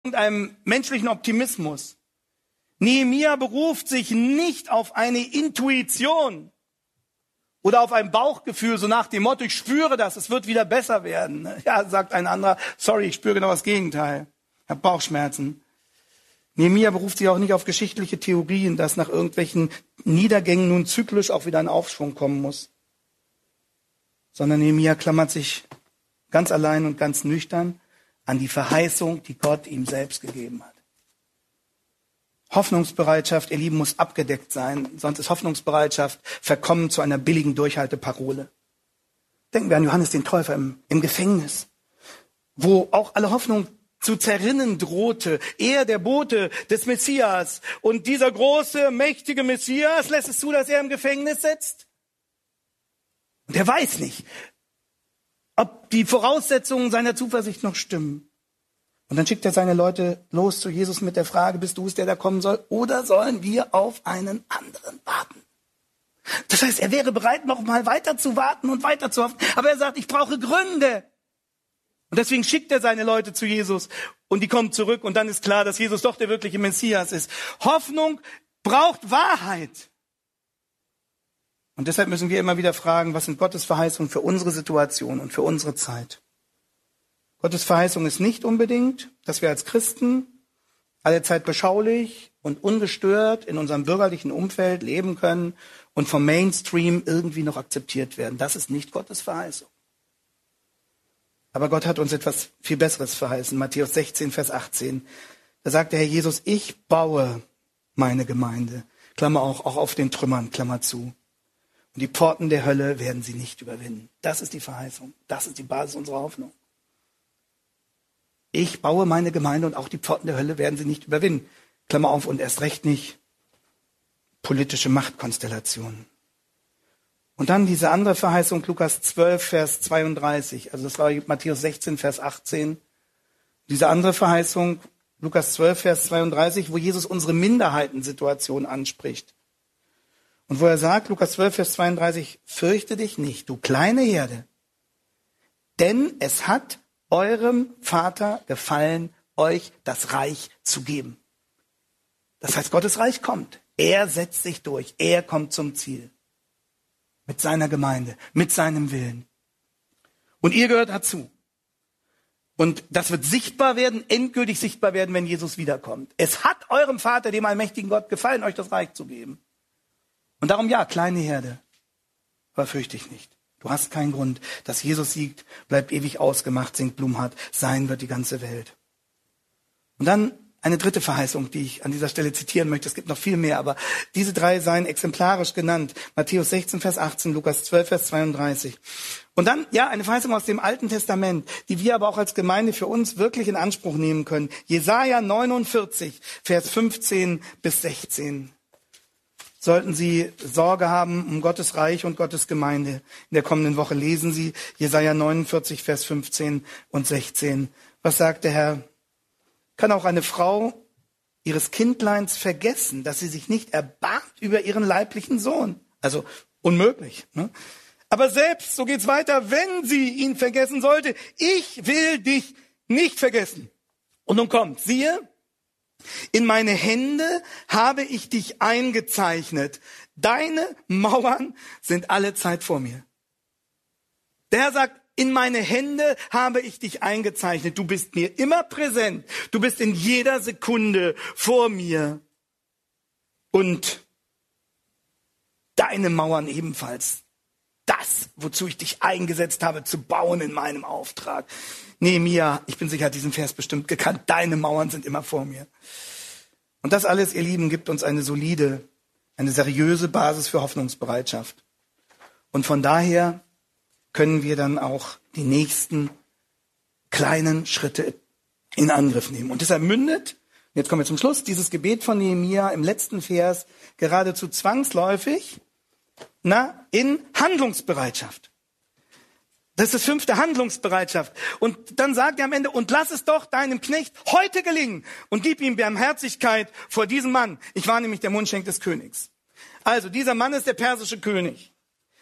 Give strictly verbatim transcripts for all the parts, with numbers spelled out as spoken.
einem menschlichen Optimismus. Nehemia beruft sich nicht auf eine Intuition oder auf ein Bauchgefühl, so nach dem Motto, ich spüre das, es wird wieder besser werden. Ja, sagt ein anderer, sorry, ich spüre genau das Gegenteil. Ich habe Bauchschmerzen. Nehemia beruft sich auch nicht auf geschichtliche Theorien, dass nach irgendwelchen Niedergängen nun zyklisch auch wieder ein Aufschwung kommen muss. Sondern Nehemia klammert sich ganz allein und ganz nüchtern an die Verheißung, die Gott ihm selbst gegeben hat. Hoffnungsbereitschaft, ihr Lieben, muss abgedeckt sein, sonst ist Hoffnungsbereitschaft verkommen zu einer billigen Durchhalteparole. Denken wir an Johannes den Täufer im, im Gefängnis, wo auch alle Hoffnung zu zerrinnen drohte. Er, der Bote des Messias, und dieser große, mächtige Messias, lässt es zu, dass er im Gefängnis sitzt? Und er weiß nicht, ob die Voraussetzungen seiner Zuversicht noch stimmen. Und dann schickt er seine Leute los zu Jesus mit der Frage, bist du es, der da kommen soll? Oder sollen wir auf einen anderen warten? Das heißt, er wäre bereit, noch mal weiter zu warten und weiter zu hoffen. Aber er sagt, ich brauche Gründe. Und deswegen schickt er seine Leute zu Jesus. Und die kommen zurück. Und dann ist klar, dass Jesus doch der wirkliche Messias ist. Hoffnung braucht Wahrheit. Und deshalb müssen wir immer wieder fragen, was sind Gottes Verheißungen für unsere Situation und für unsere Zeit? Gottes Verheißung ist nicht unbedingt, dass wir als Christen allezeit beschaulich und ungestört in unserem bürgerlichen Umfeld leben können und vom Mainstream irgendwie noch akzeptiert werden. Das ist nicht Gottes Verheißung. Aber Gott hat uns etwas viel Besseres verheißen. Matthäus sechzehn, Vers achtzehn. Da sagt der Herr Jesus, ich baue meine Gemeinde. Klammer auch, auch auf den Trümmern, Klammer zu. Und die Pforten der Hölle werden sie nicht überwinden. Das ist die Verheißung. Das ist die Basis unserer Hoffnung. Ich baue meine Gemeinde und auch die Pforten der Hölle werden sie nicht überwinden. Klammer auf, und erst recht nicht politische Machtkonstellationen. Und dann diese andere Verheißung, Lukas zwölf, Vers zweiunddreißig. Also das war Matthäus sechzehn, Vers achtzehn. Diese andere Verheißung, Lukas zwölf, Vers zweiunddreißig, wo Jesus unsere Minderheitensituation anspricht. Und wo er sagt, Lukas zwölf, Vers zweiunddreißig, fürchte dich nicht, du kleine Herde, denn es hat eurem Vater gefallen, euch das Reich zu geben. Das heißt, Gottes Reich kommt. Er setzt sich durch. Er kommt zum Ziel. Mit seiner Gemeinde, mit seinem Willen. Und ihr gehört dazu. Und das wird sichtbar werden, endgültig sichtbar werden, wenn Jesus wiederkommt. Es hat eurem Vater, dem allmächtigen Gott, gefallen, euch das Reich zu geben. Und darum ja, kleine Herde. Aber fürchte ich nicht. Du hast keinen Grund. Dass Jesus siegt, bleibt ewig ausgemacht, singt Blumhardt. Sein wird die ganze Welt. Und dann eine dritte Verheißung, die ich an dieser Stelle zitieren möchte. Es gibt noch viel mehr, aber diese drei seien exemplarisch genannt. Matthäus sechzehn, Vers achtzehn, Lukas zwölf, Vers zweiunddreißig. Und dann, ja, eine Verheißung aus dem Alten Testament, die wir aber auch als Gemeinde für uns wirklich in Anspruch nehmen können. Jesaja neunundvierzig, Vers fünfzehn bis sechzehn. Sollten Sie Sorge haben um Gottes Reich und Gottes Gemeinde. In der kommenden Woche lesen Sie Jesaja neunundvierzig, Vers fünfzehn und sechzehn. Was sagt der Herr? Kann auch eine Frau ihres Kindleins vergessen, dass sie sich nicht erbarmt über ihren leiblichen Sohn? Also unmöglich. Ne? Aber selbst, so geht's weiter, wenn sie ihn vergessen sollte, ich will dich nicht vergessen. Und nun kommt, siehe, in meine Hände habe ich dich eingezeichnet. Deine Mauern sind alle Zeit vor mir. Der Herr sagt, in meine Hände habe ich dich eingezeichnet. Du bist mir immer präsent. Du bist in jeder Sekunde vor mir. Und deine Mauern ebenfalls. Das, wozu ich dich eingesetzt habe, zu bauen in meinem Auftrag. Nehemia, ich bin sicher, hat diesen Vers bestimmt gekannt. Deine Mauern sind immer vor mir. Und das alles, ihr Lieben, gibt uns eine solide, eine seriöse Basis für Hoffnungsbereitschaft. Und von daher können wir dann auch die nächsten kleinen Schritte in Angriff nehmen. Und deshalb mündet, jetzt kommen wir zum Schluss, dieses Gebet von Nehemia im letzten Vers geradezu zwangsläufig na, in Handlungsbereitschaft. Das ist das fünfte, Handlungsbereitschaft. Und dann sagt er am Ende, und lass es doch deinem Knecht heute gelingen und gib ihm Barmherzigkeit vor diesem Mann. Ich war nämlich der Mundschenk des Königs. Also dieser Mann ist der persische König.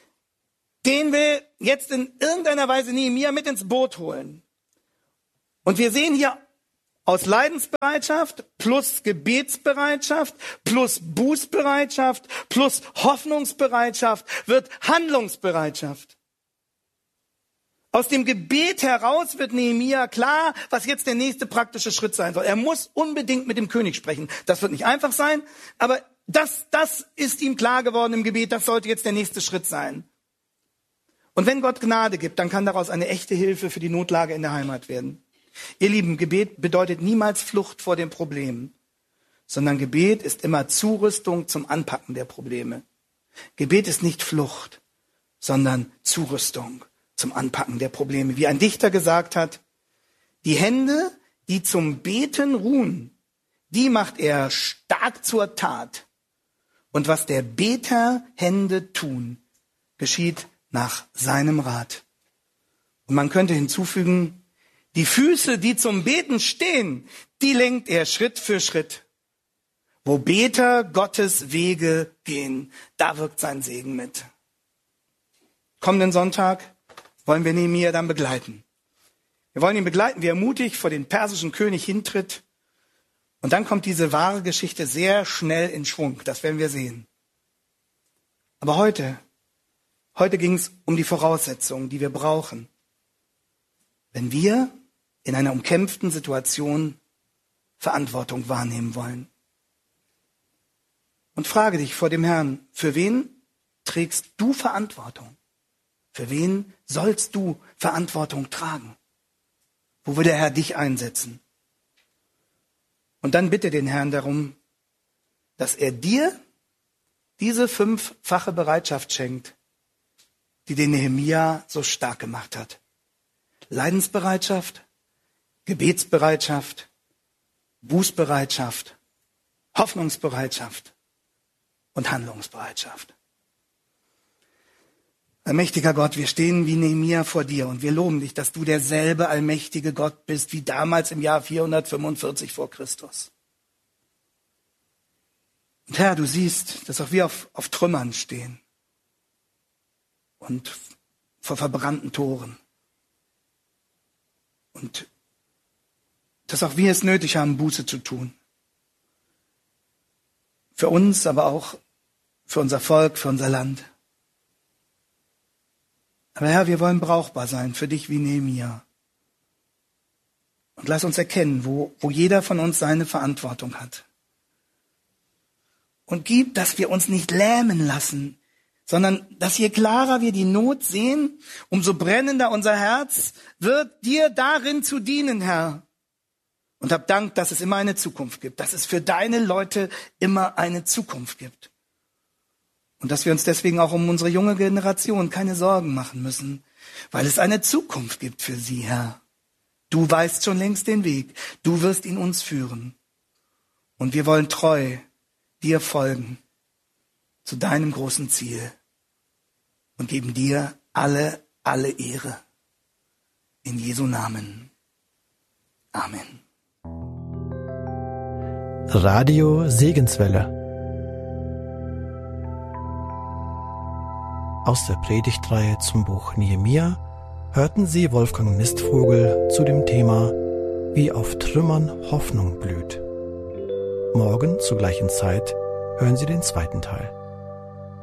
Den will jetzt in irgendeiner Weise Nehemia mit ins Boot holen. Und wir sehen hier Aus Leidensbereitschaft plus Gebetsbereitschaft plus Bußbereitschaft plus Hoffnungsbereitschaft wird Handlungsbereitschaft. Aus dem Gebet heraus wird Nehemia klar, was jetzt der nächste praktische Schritt sein soll. Er muss unbedingt mit dem König sprechen. Das wird nicht einfach sein, aber das, das ist ihm klar geworden im Gebet. Das sollte jetzt der nächste Schritt sein. Und wenn Gott Gnade gibt, dann kann daraus eine echte Hilfe für die Notlage in der Heimat werden. Ihr Lieben, Gebet bedeutet niemals Flucht vor dem Problem, sondern Gebet ist immer Zurüstung zum Anpacken der Probleme. Gebet ist nicht Flucht, sondern Zurüstung zum Anpacken der Probleme. Wie ein Dichter gesagt hat, die Hände, die zum Beten ruhen, die macht er stark zur Tat. Und was der Beter Hände tun, geschieht nach seinem Rat. Und man könnte hinzufügen, die Füße, die zum Beten stehen, die lenkt er Schritt für Schritt. Wo Beter Gottes Wege gehen, da wirkt sein Segen mit. Kommenden Sonntag wollen wir Nehemia dann begleiten. Wir wollen ihn begleiten, wie er mutig vor den persischen König hintritt. Und dann kommt diese wahre Geschichte sehr schnell in Schwung. Das werden wir sehen. Aber heute, heute ging es um die Voraussetzungen, die wir brauchen, wenn wir in einer umkämpften Situation Verantwortung wahrnehmen wollen. Und frage dich vor dem Herrn, für wen trägst du Verantwortung? Für wen sollst du Verantwortung tragen? Wo will der Herr dich einsetzen? Und dann bitte den Herrn darum, dass er dir diese fünffache Bereitschaft schenkt, die den Nehemia so stark gemacht hat. Leidensbereitschaft, Gebetsbereitschaft, Bußbereitschaft, Hoffnungsbereitschaft und Handlungsbereitschaft. Allmächtiger Gott, wir stehen wie Nehemia vor dir und wir loben dich, dass du derselbe allmächtige Gott bist wie damals im Jahr vierhundertfünfundvierzig vor Christus. Und Herr, du siehst, dass auch wir auf, auf Trümmern stehen und vor verbrannten Toren. Und dass auch wir es nötig haben, Buße zu tun. Für uns, aber auch für unser Volk, für unser Land. Aber Herr, wir wollen brauchbar sein für dich wie Nehemia. Und lass uns erkennen, wo, wo jeder von uns seine Verantwortung hat. Und gib, dass wir uns nicht lähmen lassen, sondern dass je klarer wir die Not sehen, umso brennender unser Herz wird, dir darin zu dienen, Herr. Und hab Dank, dass es immer eine Zukunft gibt, dass es für deine Leute immer eine Zukunft gibt. Und dass wir uns deswegen auch um unsere junge Generation keine Sorgen machen müssen, weil es eine Zukunft gibt für sie, Herr. Du weißt schon längst den Weg, du wirst ihn uns führen. Und wir wollen treu dir folgen zu deinem großen Ziel und geben dir alle, alle Ehre. In Jesu Namen. Amen. Radio Segenswelle. Aus der Predigtreihe zum Buch Nehemia hörten Sie Wolfgang Mistvogel zu dem Thema Wie auf Trümmern Hoffnung blüht. Morgen zur gleichen Zeit hören Sie den zweiten Teil.